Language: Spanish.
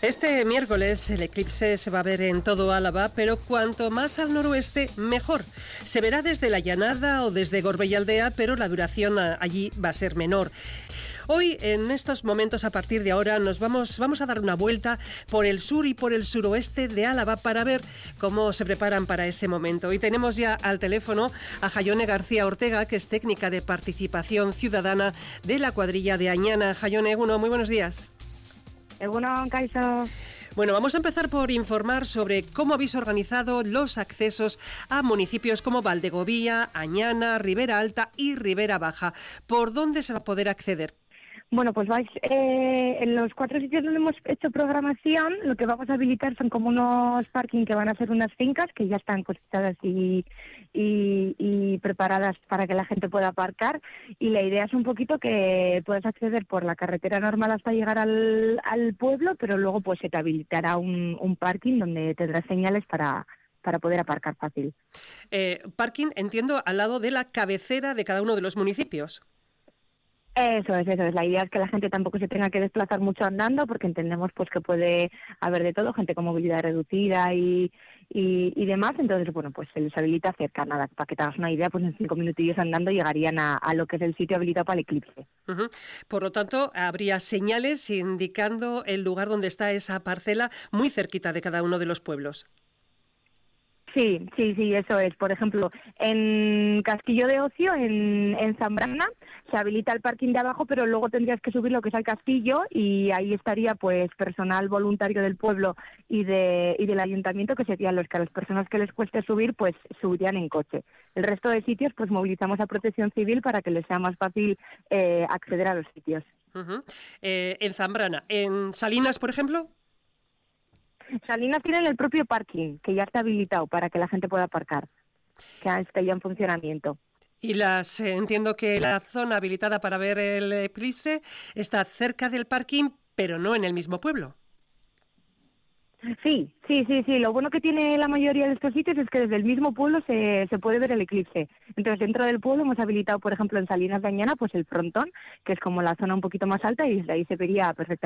Este miércoles el eclipse se va a ver en todo Álava, pero cuanto más al noroeste, mejor. Se verá desde La Llanada o desde Gorbella-Aldea, pero la duración allí va a ser menor. Hoy, en estos momentos, a partir de ahora, nos vamos a dar una vuelta por el sur y por el suroeste de Álava para ver cómo se preparan para ese momento. Y tenemos ya al teléfono a Jaione García Ortega, que es técnica de participación ciudadana de la cuadrilla de Añana. Jaione, Egunon, muy buenos días. Egunon, Kaixo. Bueno, vamos a empezar por informar sobre cómo habéis organizado los accesos a municipios como Valdegovía, Añana, Ribera Alta y Ribera Baja. ¿Por dónde se va a poder acceder? Bueno, pues vais en los 4 sitios donde hemos hecho programación, lo que vamos a habilitar son como unos parking que van a ser unas fincas que ya están cosechadas y preparadas para que la gente pueda aparcar, y la idea es un poquito que puedas acceder por la carretera normal hasta llegar al pueblo, pero luego pues se te habilitará un parking donde tendrás señales para poder aparcar fácil. Parking, entiendo, al lado de la cabecera de cada uno de los municipios. Eso es. La idea es que la gente tampoco se tenga que desplazar mucho andando, porque entendemos pues que puede haber de todo, gente con movilidad reducida y demás. Entonces, bueno, pues se les habilita cerca, nada, para que te hagas una idea, pues en 5 minutillos andando llegarían a lo que es el sitio habilitado para el eclipse. Uh-huh. Por lo tanto, habría señales indicando el lugar donde está esa parcela muy cerquita de cada uno de los pueblos. Sí, eso es. Por ejemplo, en Castillo de Ocio, en Zambrana, se habilita el parking de abajo, pero luego tendrías que subir lo que es al castillo, y ahí estaría pues personal voluntario del pueblo y del ayuntamiento, que serían los que a las personas que les cueste subir, pues subirían en coche. El resto de sitios pues movilizamos a Protección Civil para que les sea más fácil acceder a los sitios. Uh-huh. En Zambrana. ¿En Salinas, por ejemplo? Salinas tienen el propio parking, que ya está habilitado para que la gente pueda aparcar, que está ya en funcionamiento. Y entiendo que la zona habilitada para ver el eclipse está cerca del parking, pero no en el mismo pueblo. Sí. Lo bueno que tiene la mayoría de estos sitios es que desde el mismo pueblo se puede ver el eclipse. Entonces, dentro del pueblo hemos habilitado, por ejemplo, en Salinas de Añana, pues el frontón, que es como la zona un poquito más alta, y desde ahí se vería perfectamente